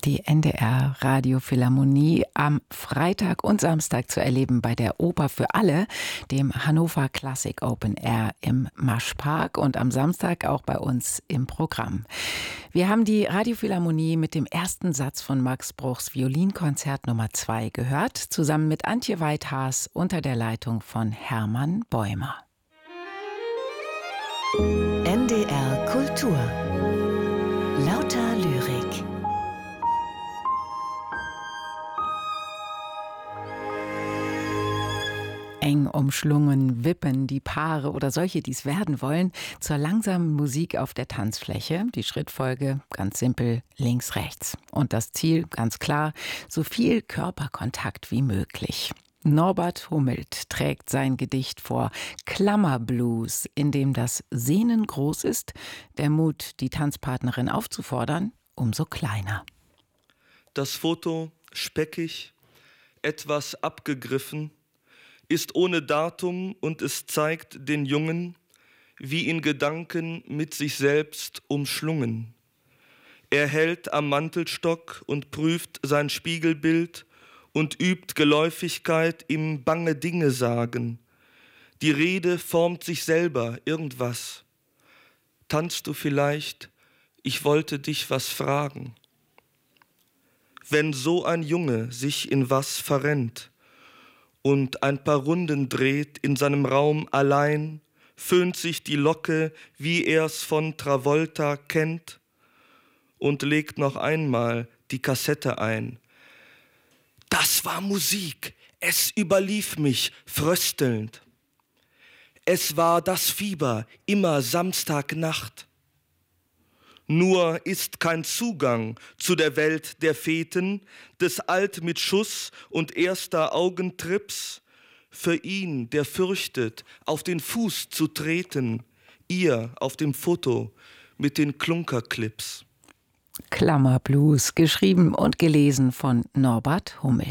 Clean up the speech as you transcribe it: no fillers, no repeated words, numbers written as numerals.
Die NDR Radiophilharmonie am Freitag und Samstag zu erleben bei der Oper für alle, dem Hannover Classic Open Air im Maschpark, und am Samstag auch bei uns im Programm. Wir haben die Radiophilharmonie mit dem ersten Satz von Max Bruchs Violinkonzert Nummer 2 gehört, zusammen mit Antje Weithaas unter der Leitung von Hermann Bäumer. NDR Kultur. Lauter Lyrik. Eng umschlungen wippen die Paare oder solche, die es werden wollen, zur langsamen Musik auf der Tanzfläche. Die Schrittfolge ganz simpel links, rechts. Und das Ziel ganz klar, so viel Körperkontakt wie möglich. Norbert Hummelt trägt sein Gedicht vor, Klammerblues, in dem das Sehnen groß ist, der Mut, die Tanzpartnerin aufzufordern, umso kleiner. Das Foto, speckig, etwas abgegriffen, ist ohne Datum und es zeigt den Jungen, wie in Gedanken mit sich selbst umschlungen. Er hält am Mantelstock und prüft sein Spiegelbild und übt Geläufigkeit im bange Dinge sagen. Die Rede formt sich selber irgendwas. Tanzt du vielleicht? Ich wollte dich was fragen. Wenn so ein Junge sich in was verrennt und ein paar Runden dreht in seinem Raum allein, föhnt sich die Locke, wie er's von Travolta kennt, und legt noch einmal die Kassette ein. Das war Musik, es überlief mich fröstelnd. Es war das Fieber, immer Samstagnacht. Nur ist kein Zugang zu der Welt der Feten, des Alt mit Schuss und erster Augentrips, für ihn, der fürchtet, auf den Fuß zu treten, ihr auf dem Foto mit den Klunkerclips. Klammerblues, geschrieben und gelesen von Norbert Hummelt.